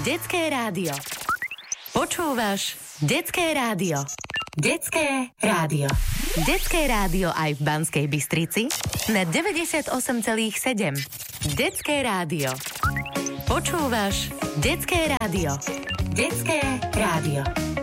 Detské rádio. Počúvaš Detské rádio. Detské rádio. Detské rádio aj v Banskej Bystrici na 98,7. Detské rádio. Počúvaš Detské rádio. Detské rádio.